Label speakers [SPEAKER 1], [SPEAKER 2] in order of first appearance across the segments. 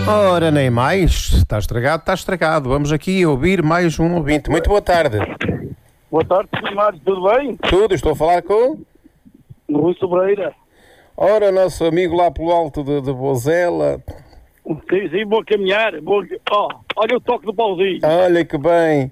[SPEAKER 1] Ora, nem mais. Está estragado, está estragado. Vamos aqui ouvir mais um ouvinte. Muito boa tarde.
[SPEAKER 2] Boa tarde, Sr. Mário, tudo bem?
[SPEAKER 1] Tudo, estou a falar com...
[SPEAKER 2] Rui Sobreira.
[SPEAKER 1] Ora, nosso amigo lá pelo alto de Bozela.
[SPEAKER 2] Sim, vou caminhar. Olha o toque do pauzinho.
[SPEAKER 1] Olha que bem.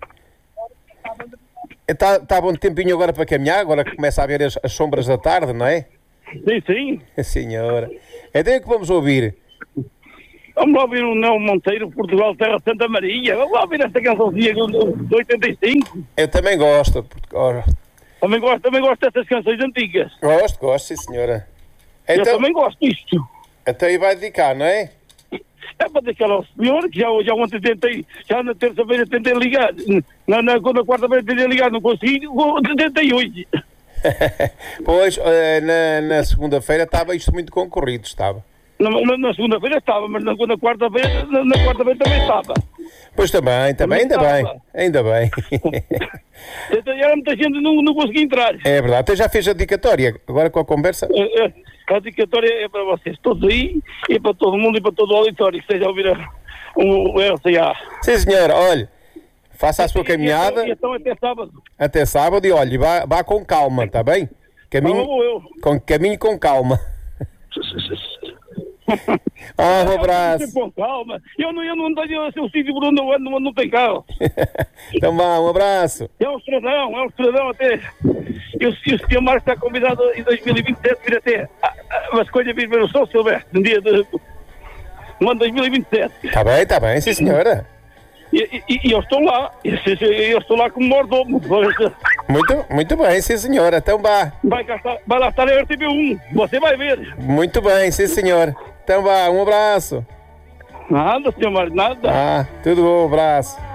[SPEAKER 1] Está bom tempinho agora para caminhar, agora que começa a ver as sombras da tarde, não é?
[SPEAKER 2] Sim.
[SPEAKER 1] Senhora. Então é que vamos ouvir?
[SPEAKER 2] Vamos lá ouvir o Nel Monteiro, Portugal, Terra Santa Maria. Vamos lá ouvir esta cançãozinha de 85.
[SPEAKER 1] Eu também gosto. Ora,
[SPEAKER 2] Também gosto dessas canções antigas.
[SPEAKER 1] gosto, sim senhora.
[SPEAKER 2] Eu
[SPEAKER 1] Então,
[SPEAKER 2] também gosto disto.
[SPEAKER 1] até aí vai dedicar, não é?
[SPEAKER 2] É para deixar ao senhor, que já ontem tentei, já na terça-feira tentei ligar. Na quarta-feira tentei ligar, não consegui, tentei hoje.
[SPEAKER 1] Pois, na segunda-feira estava isto muito concorrido, estava.
[SPEAKER 2] Na segunda-feira estava, mas na quarta-feira também estava.
[SPEAKER 1] Pois também, ainda bem.
[SPEAKER 2] Era muita gente, não consegui entrar.
[SPEAKER 1] É verdade, até já fez a dedicatória, agora com a conversa.
[SPEAKER 2] A dedicatória é para vocês todos aí, e para todo mundo, e para todo o auditório que esteja a ouvir o RCA.
[SPEAKER 1] Sim senhora, olha, faça a sua caminhada.
[SPEAKER 2] Então até sábado.
[SPEAKER 1] Até sábado e olha, vá com calma, está bem? Caminho com calma. Um abraço.
[SPEAKER 2] Com calma. Eu não tenho o sítio por onde eu ando, não tem carro.
[SPEAKER 1] Então vá, um abraço.
[SPEAKER 2] É um estradão até. E o Sr. Marcos está convidado em 2027 vir até a escolha vir ver o São Silvestre, no dia de... no ano 2027.
[SPEAKER 1] Está bem, sim senhora.
[SPEAKER 2] E eu estou lá. Eu estou lá como mordomo.
[SPEAKER 1] Muito bem, sim senhora. Então vá.
[SPEAKER 2] Vai lá estar a RTV1. Você vai ver.
[SPEAKER 1] Muito bem, sim senhor. Então vá, um abraço.
[SPEAKER 2] Nada, Sr. Mário, nada.
[SPEAKER 1] Tudo bom, um abraço.